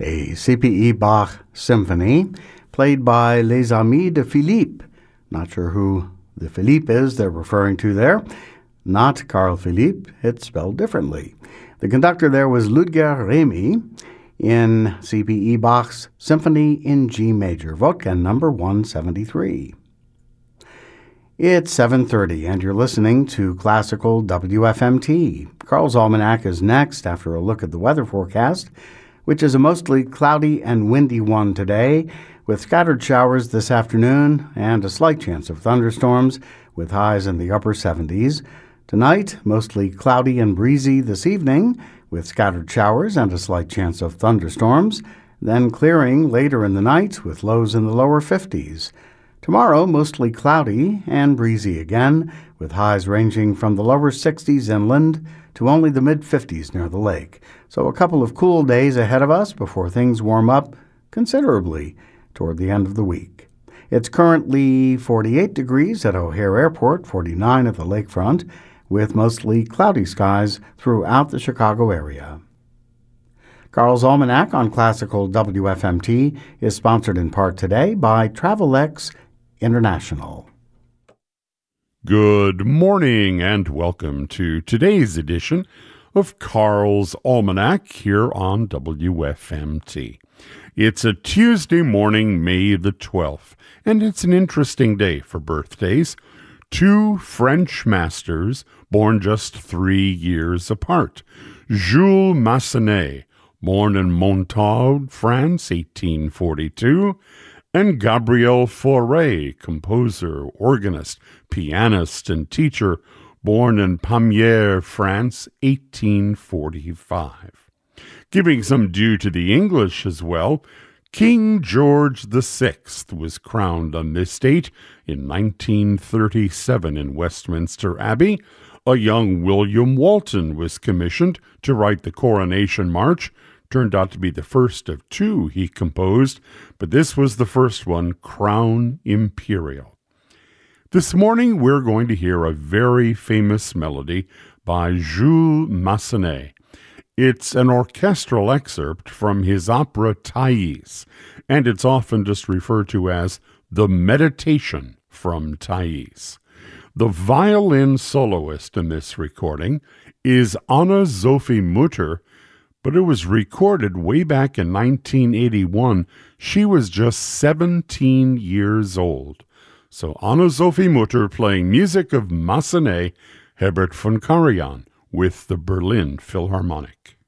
a C.P.E. Bach symphony played by Les Amis de Philippe. Not sure who the Philippe is they're referring to there. Not Carl Philippe, it's spelled differently. The conductor there was Ludger Remy in C.P.E. Bach's Symphony in G Major, Vodka number 173. It's 7:30, and you're listening to Classical WFMT. Carl's Almanac is next after a look at the weather forecast, which is a mostly cloudy and windy one today, with scattered showers this afternoon and a slight chance of thunderstorms, with highs in the upper 70s. Tonight, mostly cloudy and breezy this evening, with scattered showers and a slight chance of thunderstorms, then clearing later in the night with lows in the lower 50s. Tomorrow, mostly cloudy and breezy again, with highs ranging from the lower 60s inland to only the mid-50s near the lake. So a couple of cool days ahead of us before things warm up considerably toward the end of the week. It's currently 48 degrees at O'Hare Airport, 49 at the lakefront, with mostly cloudy skies throughout the Chicago area. Carl's Almanac on Classical WFMT is sponsored in part today by Travelex International. Good morning and welcome to today's edition of Carl's Almanac here on WFMT. It's a Tuesday morning, May the 12th, and it's an interesting day for birthdays. Two French masters born just 3 years apart. Jules Massenet, born in Montaud, France, 1842, and Gabriel Fauré, composer, organist, pianist, and teacher, born in Pamiers, France, 1845. Giving some due to the English as well, King George VI was crowned on this date in 1937 in Westminster Abbey. A young William Walton was commissioned to write the Coronation March. Turned out to be the first of two he composed, but this was the first one, Crown Imperial. This morning we're going to hear a very famous melody by Jules Massenet. It's an orchestral excerpt from his opera Thais, and it's often just referred to as the Meditation from Thais. The violin soloist in this recording is Anne-Sophie Mutter, but it was recorded way back in 1981. She was just 17 years old. So Anne-Sophie Mutter playing music of Massenet, Herbert von Karajan, with the Berlin Philharmonic.